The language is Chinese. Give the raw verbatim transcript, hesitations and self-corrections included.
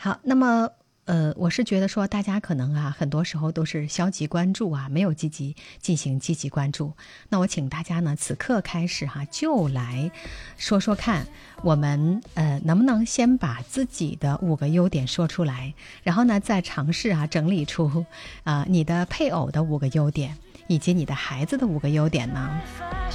好，那么呃，我是觉得说大家可能啊，很多时候都是消极关注啊，没有积极进行积极关注。那我请大家呢，此刻开始哈、啊，就来说说看，我们呃能不能先把自己的五个优点说出来，然后呢，再尝试啊整理出啊、呃、你的配偶的五个优点，以及你的孩子的五个优点呢？